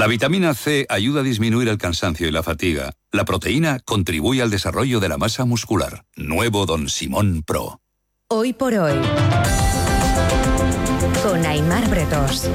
La vitamina C ayuda a disminuir el cansancio y la fatiga. La proteína contribuye al desarrollo de la masa muscular. Nuevo Don Simón Pro. Hoy por hoy, con Aimar Bretos.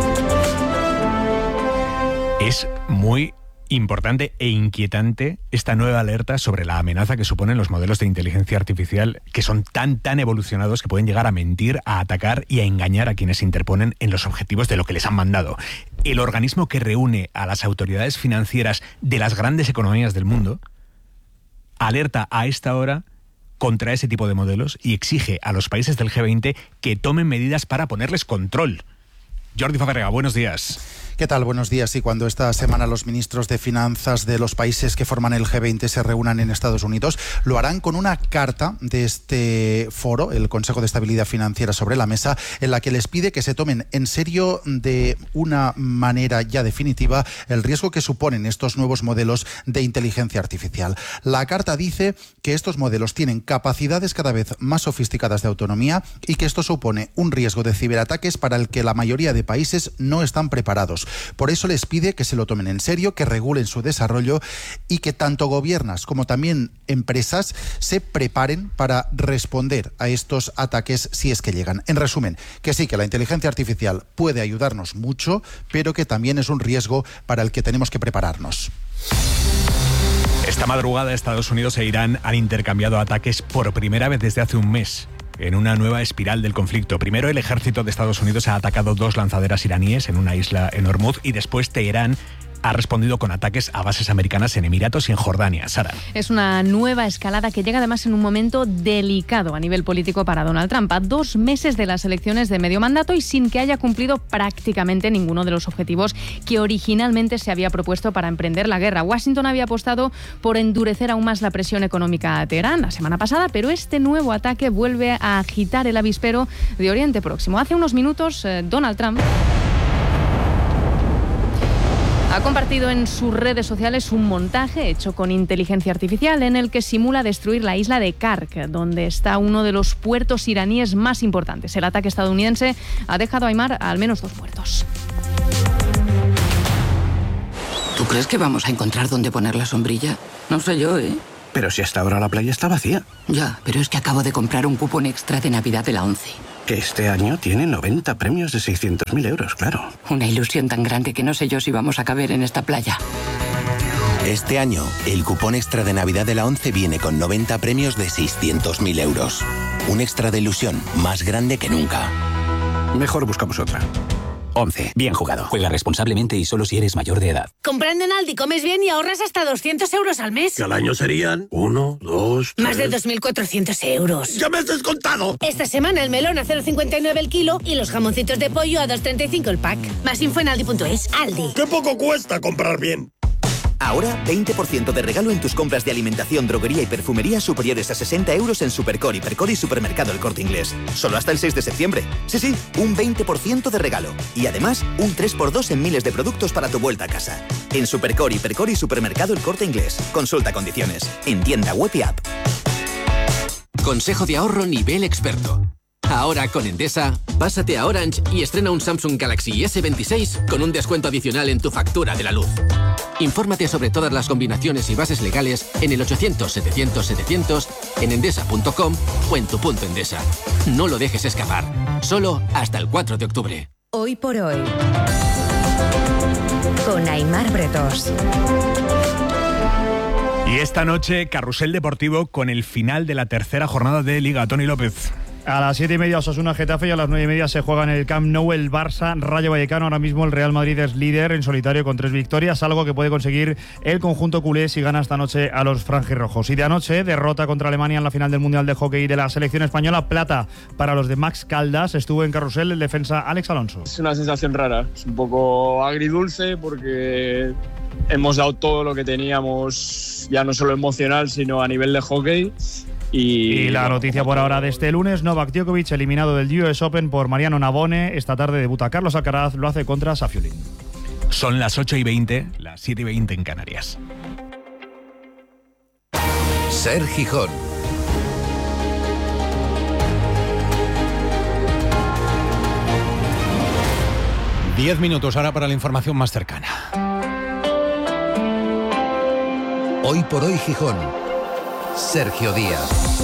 Es muy importante e inquietante esta nueva alerta sobre la amenaza que suponen los modelos de inteligencia artificial, que son tan evolucionados que pueden llegar a mentir, a atacar y a engañar a quienes se interponen en los objetivos de lo que les han mandado. El organismo que reúne a las autoridades financieras de las grandes economías del mundo alerta a esta hora contra ese tipo de modelos y exige a los países del G20 que tomen medidas para ponerles control. Jordi Fabrega, buenos días. ¿Qué tal? Buenos días. Y cuando esta semana los ministros de finanzas de los países que forman el G20 se reúnan en Estados Unidos, lo harán con una carta de este foro, el Consejo de Estabilidad Financiera, sobre la mesa, en la que les pide que se tomen en serio de una manera ya definitiva el riesgo que suponen estos nuevos modelos de inteligencia artificial. La carta dice que estos modelos tienen capacidades cada vez más sofisticadas de autonomía y que esto supone un riesgo de ciberataques para el que la mayoría de países no están preparados. Por eso les pide que se lo tomen en serio, que regulen su desarrollo y que tanto gobiernos como también empresas se preparen para responder a estos ataques si es que llegan. En resumen, que sí, que la inteligencia artificial puede ayudarnos mucho, pero que también es un riesgo para el que tenemos que prepararnos. Esta madrugada Estados Unidos e Irán han intercambiado ataques por primera vez desde hace un mes, en una nueva espiral del conflicto. Primero, el ejército de Estados Unidos ha atacado 2 lanzaderas iraníes en una isla en Hormuz y después Teherán ha respondido con ataques a bases americanas en Emiratos y en Jordania. Sara. Es una nueva escalada que llega además en un momento delicado a nivel político para Donald Trump. A 2 meses de las elecciones de medio mandato y sin que haya cumplido prácticamente ninguno de los objetivos que originalmente se había propuesto para emprender la guerra. Washington había apostado por endurecer aún más la presión económica a Teherán la semana pasada, pero este nuevo ataque vuelve a agitar el avispero de Oriente Próximo. Hace unos minutos, Donald Trump ha compartido en sus redes sociales un montaje hecho con inteligencia artificial en el que simula destruir la isla de Kark, donde está uno de los puertos iraníes más importantes. El ataque estadounidense ha dejado a Aimar al menos 2 muertos. ¿Tú crees que vamos a encontrar dónde poner la sombrilla? No sé yo, ¿eh? Pero si hasta ahora la playa está vacía. Ya, pero es que acabo de comprar un cupón extra de Navidad de la ONCE. Que este año tiene 90 premios de 600.000 euros, claro. Una ilusión tan grande que no sé yo si vamos a caber en esta playa. Este año, el cupón extra de Navidad de la ONCE viene con 90 premios de 600.000 euros. Un extra de ilusión más grande que nunca. Mejor buscamos otra. ONCE. Bien jugado. Juega responsablemente y solo si eres mayor de edad. Comprando en Aldi comes bien y ahorras hasta 200 euros al mes. Que al año serían 1, 2, 3... Más de 2.400 euros. ¡Ya me has descontado! Esta semana el melón a 0,59 el kilo y los jamoncitos de pollo a 2,35 el pack. Más info en aldi.es. Aldi. ¡Qué poco cuesta comprar bien! Ahora, 20% de regalo en tus compras de alimentación, droguería y perfumería superiores a 60 euros en Supercor, Hipercor y Supermercado El Corte Inglés. Solo hasta el 6 de septiembre. Sí, un 20% de regalo. Y además, un 3x2 en miles de productos para tu vuelta a casa. En Supercor, Hipercor y Supermercado El Corte Inglés. Consulta condiciones. En tienda web y app. Consejo de ahorro nivel experto. Ahora con Endesa, pásate a Orange y estrena un Samsung Galaxy S26 con un descuento adicional en tu factura de la luz. Infórmate sobre todas las combinaciones y bases legales en el 800-700-700, en endesa.com o en tu punto Endesa. No lo dejes escapar. Solo hasta el 4 de octubre. Hoy por hoy, con Aimar Bretos. Y esta noche, carrusel deportivo con el final de la tercera jornada de Liga. Tony López. A las 7:30 Osasuna Getafe y a las 9:30 se juega en el Camp Nou el Barça Rayo Vallecano. Ahora mismo el Real Madrid es líder en solitario con 3 victorias, algo que puede conseguir el conjunto culé si gana esta noche a los franjirrojos. Y de anoche, derrota contra Alemania en la final del Mundial de Hockey de la selección española. Plata para los de Max Caldas. Estuvo en carrusel el defensa Alex Alonso. Es una sensación rara, es un poco agridulce porque hemos dado todo lo que teníamos, ya no solo emocional, sino a nivel de hockey. Y la noticia por ahora de este lunes: Novak Djokovic eliminado del US Open por Mariano Navone. Esta tarde debuta Carlos Alcaraz, lo hace contra Safiulin. Son las 8:20, las 7:20 en Canarias. Ser Gijón. 10 minutos ahora para la información más cercana. Hoy por hoy Gijón. Sergio Díaz.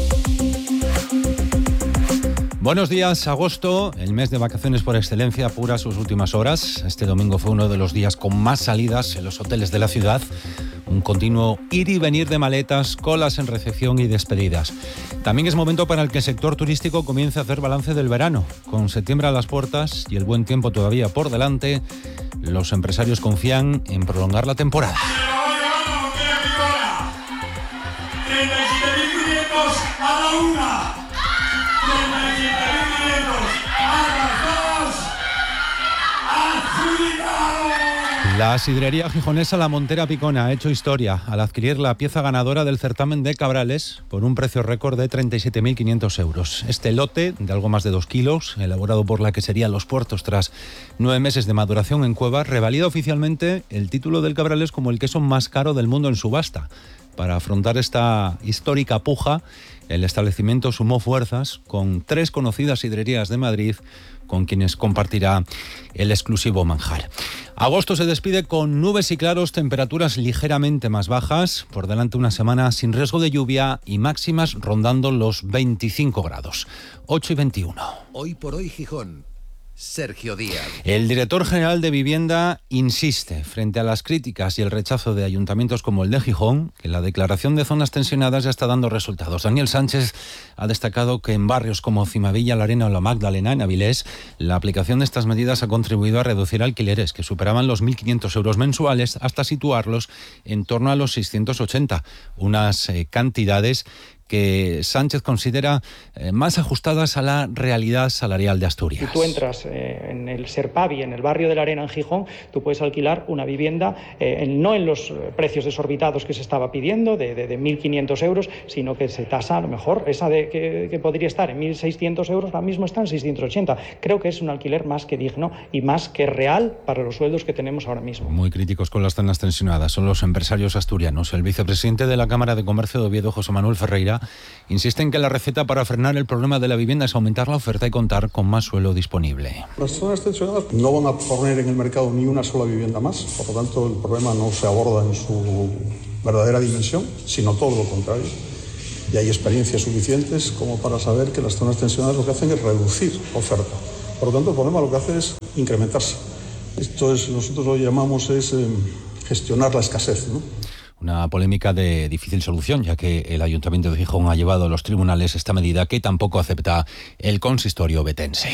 Buenos días, agosto, el mes de vacaciones por excelencia, apura sus últimas horas. Este domingo fue uno de los días con más salidas en los hoteles de la ciudad. Un continuo ir y venir de maletas, colas en recepción y despedidas. También es momento para el que el sector turístico comience a hacer balance del verano. Con septiembre a las puertas y el buen tiempo todavía por delante, los empresarios confían en prolongar la temporada. 37.500 a la 1, 37.500 a las 2, adjudicado. La sidrería gijonesa La Montera Picona ha hecho historia al adquirir la pieza ganadora del certamen de Cabrales por un precio récord de 37.500 euros. Este lote, de algo más de 2 kilos, elaborado por la quesería Los Puertos tras 9 meses de maduración en cueva, revalida oficialmente el título del Cabrales como el queso más caro del mundo en subasta. Para afrontar esta histórica puja, el establecimiento sumó fuerzas con 3 conocidas sidrerías de Madrid, con quienes compartirá el exclusivo manjar. Agosto se despide con nubes y claros, temperaturas ligeramente más bajas, por delante una semana sin riesgo de lluvia y máximas rondando los 25 grados. 8 y 21. Hoy por hoy Gijón. Sergio Díaz. El director general de Vivienda insiste, frente a las críticas y el rechazo de ayuntamientos como el de Gijón, que la declaración de zonas tensionadas ya está dando resultados. Daniel Sánchez ha destacado que en barrios como Cimavilla, La Arena o La Magdalena, en Avilés, la aplicación de estas medidas ha contribuido a reducir alquileres que superaban los 1.500 euros mensuales hasta situarlos en torno a los 680, unas cantidades que Sánchez considera más ajustadas a la realidad salarial de Asturias. Si tú entras en el Serpavi, en el barrio de La Arena en Gijón, tú puedes alquilar una vivienda no en los precios desorbitados que se estaba pidiendo, de 1.500 euros, sino que se tasa a lo mejor esa que podría estar en 1.600 euros, ahora mismo está en 680. Creo que es un alquiler más que digno y más que real para los sueldos que tenemos ahora mismo. Muy críticos con las zonas tensionadas son los empresarios asturianos. El vicepresidente de la Cámara de Comercio de Oviedo, José Manuel Ferreira, insiste en que la receta para frenar el problema de la vivienda es aumentar la oferta y contar con más suelo disponible. Las zonas tensionadas no van a poner en el mercado ni una sola vivienda más, por lo tanto el problema no se aborda en su verdadera dimensión, sino todo lo contrario. Y hay experiencias suficientes como para saber que las zonas tensionadas lo que hacen es reducir oferta. Por lo tanto el problema lo que hace es incrementarse. Esto es, nosotros lo llamamos gestionar la escasez, ¿no? Una polémica de difícil solución, ya que el Ayuntamiento de Gijón ha llevado a los tribunales esta medida que tampoco acepta el consistorio betense.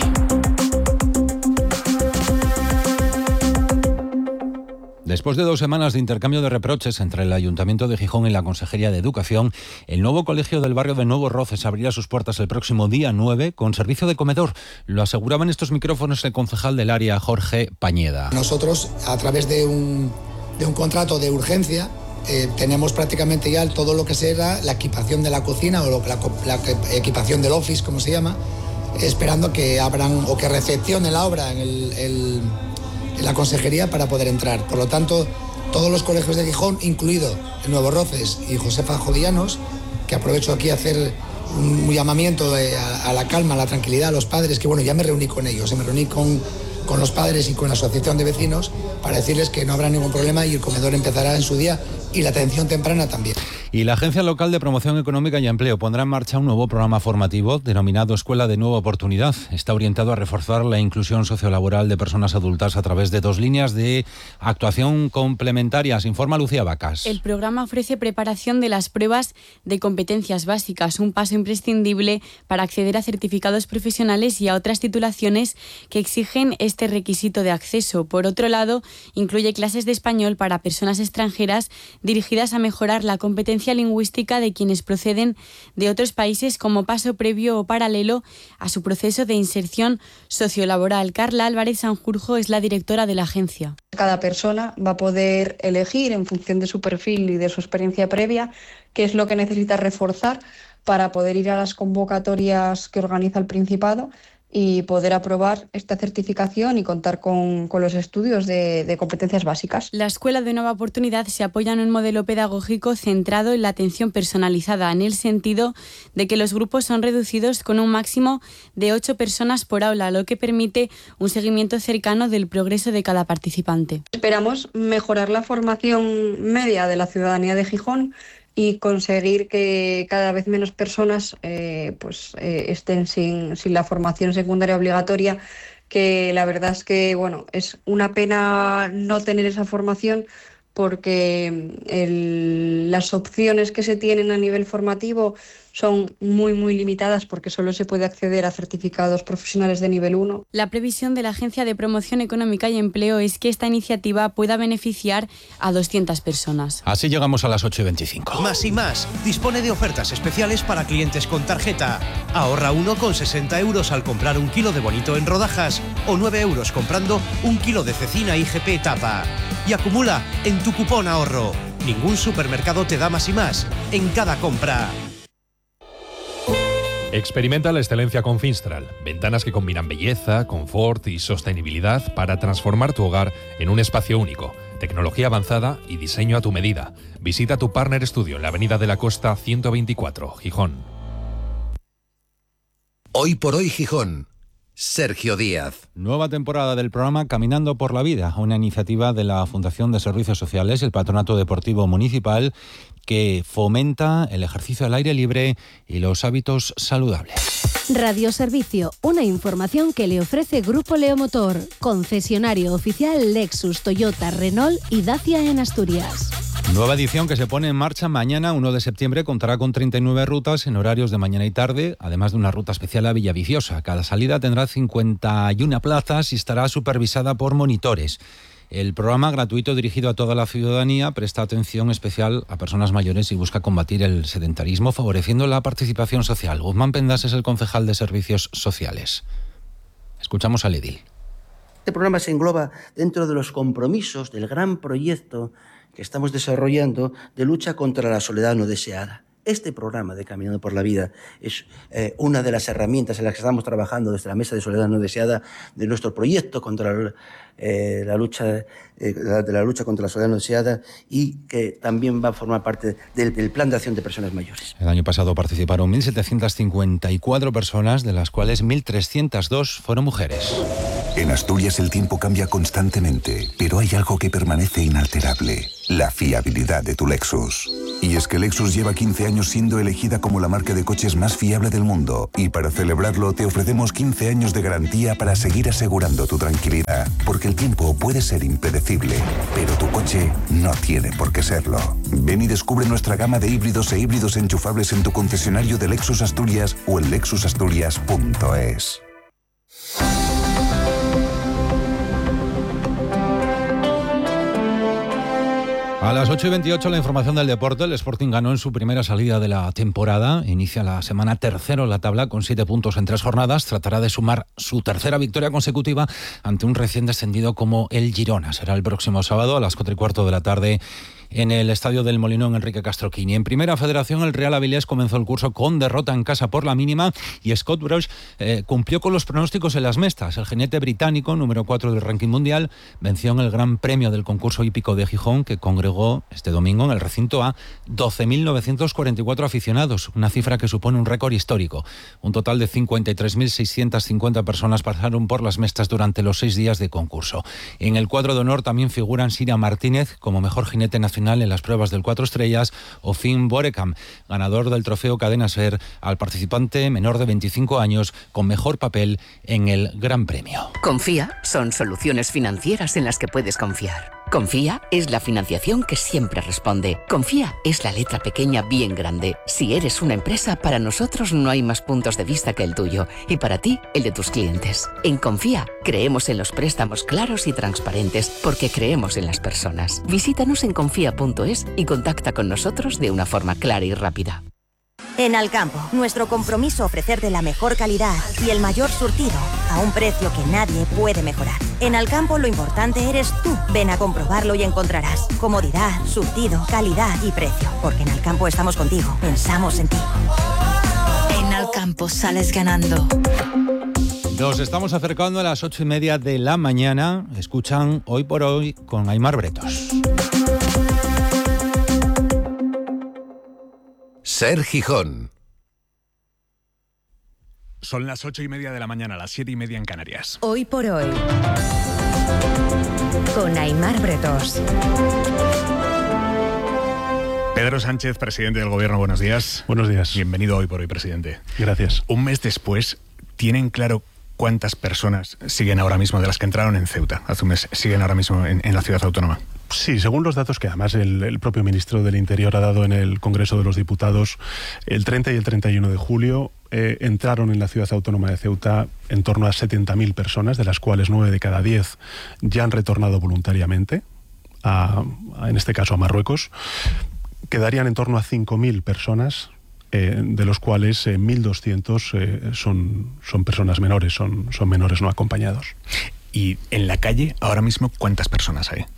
Después de 2 semanas de intercambio de reproches entre el Ayuntamiento de Gijón y la Consejería de Educación, el nuevo colegio del barrio de Nuevos Roces abrirá sus puertas el próximo día 9 con servicio de comedor. Lo aseguraba en estos micrófonos el concejal del área, Jorge Pañeda. Nosotros, a través de un contrato de urgencia, tenemos prácticamente ya todo lo que será la equipación de la cocina o la equipación del office, como se llama, esperando que abran o que recepcionen la obra en la consejería para poder entrar. Por lo tanto, todos los colegios de Gijón, incluido el Nuevos Roces y Josefa Jovellanos, que aprovecho aquí a hacer un llamamiento a la calma, a la tranquilidad a los padres, que bueno, ya me reuní con ellos, me reuní con los padres y con la asociación de vecinos para decirles que no habrá ningún problema y el comedor empezará en su día y la atención temprana también. Y la Agencia Local de Promoción Económica y Empleo pondrá en marcha un nuevo programa formativo denominado Escuela de Nueva Oportunidad. Está orientado a reforzar la inclusión sociolaboral de personas adultas a través de 2 líneas de actuación complementarias. Informa Lucía Vacas. El programa ofrece preparación de las pruebas de competencias básicas, un paso imprescindible para acceder a certificados profesionales y a otras titulaciones que exigen este requisito de acceso. Por otro lado, incluye clases de español para personas extranjeras dirigidas a mejorar la competencia lingüística de quienes proceden de otros países como paso previo o paralelo a su proceso de inserción sociolaboral. Carla Álvarez Sanjurjo es la directora de la agencia. Cada persona va a poder elegir en función de su perfil y de su experiencia previa qué es lo que necesita reforzar para poder ir a las convocatorias que organiza el Principado y poder aprobar esta certificación y contar con los estudios de competencias básicas. La Escuela de Nueva Oportunidad se apoya en un modelo pedagógico centrado en la atención personalizada, en el sentido de que los grupos son reducidos con un máximo de 8 personas por aula, lo que permite un seguimiento cercano del progreso de cada participante. Esperamos mejorar la formación media de la ciudadanía de Gijón y conseguir que cada vez menos personas estén sin la formación secundaria obligatoria, que la verdad es que es una pena no tener esa formación, porque las opciones que se tienen a nivel formativo son muy, muy limitadas, porque solo se puede acceder a certificados profesionales de nivel 1. La previsión de la Agencia de Promoción Económica y Empleo es que esta iniciativa pueda beneficiar a 200 personas. Así llegamos a las 8:25. Más y Más dispone de ofertas especiales para clientes con tarjeta. Ahorra 1,60 € al comprar 1 kilo de bonito en rodajas o 9 € comprando 1 kilo de cecina IGP tapa. Y acumula en tu cupón ahorro. Ningún supermercado te da Más y Más en cada compra. Experimenta la excelencia con Finstral. Ventanas que combinan belleza, confort y sostenibilidad para transformar tu hogar en un espacio único. Tecnología avanzada y diseño a tu medida. Visita tu Partner Studio en la Avenida de la Costa 124, Gijón. Hoy por hoy Gijón. Sergio Díaz. Nueva temporada del programa Caminando por la Vida, una iniciativa de la Fundación de Servicios Sociales, el Patronato Deportivo Municipal, que fomenta el ejercicio al aire libre y los hábitos saludables. Radioservicio, una información que le ofrece Grupo Leomotor, concesionario oficial Lexus, Toyota, Renault y Dacia en Asturias. Nueva edición que se pone en marcha mañana, 1 de septiembre, contará con 39 rutas en horarios de mañana y tarde, además de una ruta especial a Villaviciosa. Cada salida tendrá 51 plazas y estará supervisada por monitores. El programa, gratuito dirigido a toda la ciudadanía, presta atención especial a personas mayores y busca combatir el sedentarismo, favoreciendo la participación social. Guzmán Pendas es el concejal de Servicios Sociales. Escuchamos al edil. Este programa se engloba dentro de los compromisos del gran proyecto que estamos desarrollando de lucha contra la soledad no deseada. Este programa de Caminando por la Vida es una de las herramientas en las que estamos trabajando desde la Mesa de Soledad No Deseada de nuestro proyecto contra la lucha contra la soledad no deseada, y que también va a formar parte del Plan de Acción de Personas Mayores. El año pasado participaron 1.754 personas, de las cuales 1.302 fueron mujeres. En Asturias el tiempo cambia constantemente, pero hay algo que permanece inalterable: la fiabilidad de tu Lexus. Y es que Lexus lleva 15 años siendo elegida como la marca de coches más fiable del mundo, y para celebrarlo te ofrecemos 15 años de garantía para seguir asegurando tu tranquilidad, porque el tiempo puede ser impredecible, pero tu coche no tiene por qué serlo. Ven y descubre nuestra gama de híbridos e híbridos enchufables en tu concesionario de Lexus Asturias o en lexusasturias.es. A las 8:28 la información del deporte. El Sporting ganó en su primera salida de la temporada. Inicia la semana tercero en la tabla con 7 puntos en 3 jornadas. Tratará de sumar su tercera victoria consecutiva ante un recién descendido como el Girona. Será el próximo sábado a las 4:15 de la tarde en el Estadio del Molinón Enrique Castroquini. En Primera Federación, el Real Avilés comenzó el curso con derrota en casa por la mínima, y Scott Brush cumplió con los pronósticos en las mestas. El jinete británico, número 4 del ranking mundial, venció en el Gran Premio del concurso hípico de Gijón, que congregó este domingo en el recinto a 12.944 aficionados, una cifra que supone un récord histórico. Un total de 53.650 personas pasaron por las mestas durante los 6 días de concurso. En el cuadro de honor también figuran Siria Martínez como mejor jinete nacional en las pruebas del 4 estrellas, o Finn Borekam, ganador del trofeo Cadena Ser, al participante menor de 25 años con mejor papel en el Gran Premio. Confía son soluciones financieras en las que puedes confiar. Confía es la financiación que siempre responde. Confía es la letra pequeña bien grande. Si eres una empresa, para nosotros no hay más puntos de vista que el tuyo, y para ti, el de tus clientes. En Confía creemos en los préstamos claros y transparentes, porque creemos en las personas. Visítanos en confía.es y contacta con nosotros de una forma clara y rápida. En Alcampo, nuestro compromiso ofrecerte la mejor calidad y el mayor surtido a un precio que nadie puede mejorar. En Alcampo lo importante eres tú. Ven a comprobarlo y encontrarás comodidad, surtido, calidad y precio. Porque en Alcampo estamos contigo, pensamos en ti. En Alcampo sales ganando. Nos estamos acercando a las 8:30 de la mañana. Escuchan Hoy por Hoy con Aimar Bretos. Ser Gijón. Son las 8:30 de la mañana, las 7:30 en Canarias. Hoy por Hoy con Aimar Bretos. Pedro Sánchez, presidente del Gobierno, buenos días. Buenos días. Bienvenido Hoy por Hoy, presidente. Gracias. Un mes después, ¿tienen claro cuántas personas siguen ahora mismo, de las que entraron en Ceuta hace un mes, siguen ahora mismo en la ciudad autónoma? Sí, según los datos que además el propio ministro del Interior ha dado en el Congreso de los Diputados, el 30 y el 31 de julio entraron en la ciudad autónoma de Ceuta en torno a 70.000 personas, de las cuales 9 de cada 10 ya han retornado voluntariamente, en este caso a Marruecos. Quedarían en torno a 5.000 personas, de los cuales 1.200 son personas menores, son menores no acompañados. ¿Y en la calle ahora mismo cuántas personas hay?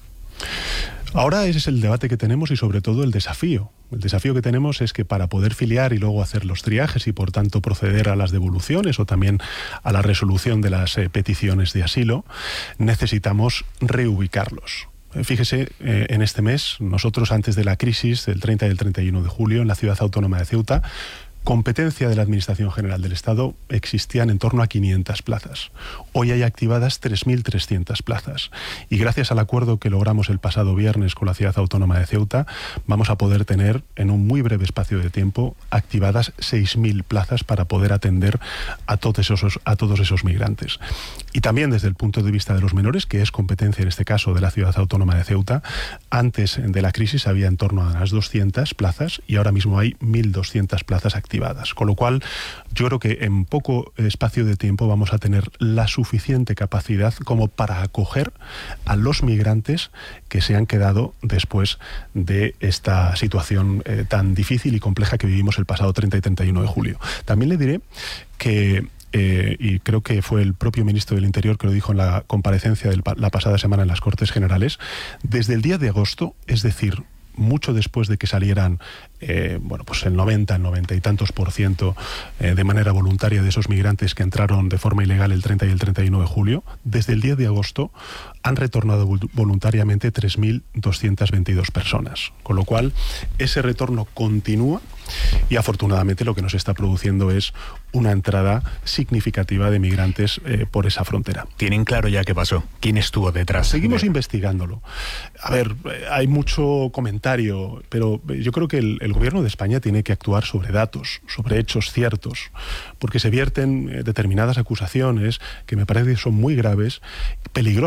Ahora ese es el debate que tenemos y sobre todo el desafío. El desafío que tenemos es que para poder filiar y luego hacer los triajes y por tanto proceder a las devoluciones o también a la resolución de las peticiones de asilo, necesitamos reubicarlos. Fíjese, en este mes, nosotros antes de la crisis del 30 y el 31 de julio en la ciudad autónoma de Ceuta, competencia de la Administración General del Estado, existían en torno a 500 plazas. Hoy hay activadas 3.300 plazas. Y gracias al acuerdo que logramos el pasado viernes con la Ciudad Autónoma de Ceuta, vamos a poder tener en un muy breve espacio de tiempo activadas 6.000 plazas para poder atender a todos esos migrantes. Y también desde el punto de vista de los menores, que es competencia en este caso de la Ciudad Autónoma de Ceuta, antes de la crisis había en torno a las 200 plazas y ahora mismo hay 1.200 plazas activadas. Con lo cual, yo creo que en poco espacio de tiempo vamos a tener la suficiente capacidad como para acoger a los migrantes que se han quedado después de esta situación tan difícil y compleja que vivimos el pasado 30 y 31 de julio. También le diré que y creo que fue el propio ministro del Interior que lo dijo en la comparecencia de la pasada semana en las Cortes Generales, desde el día de agosto, es decir, mucho después de que salieran pues el 90 y tantos % de manera voluntaria de esos migrantes que entraron de forma ilegal el 30 y el 31 de julio, desde el día de agosto han retornado voluntariamente 3.222 personas. Con lo cual, ese retorno continúa y afortunadamente lo que nos está produciendo es una entrada significativa de migrantes por esa frontera. ¿Tienen claro ya qué pasó? ¿Quién estuvo detrás? Seguimos investigándolo. A ver, hay mucho comentario, pero yo creo que el gobierno de España tiene que actuar sobre datos, sobre hechos ciertos, porque se vierten determinadas acusaciones que me parece que son muy graves, peligrosas.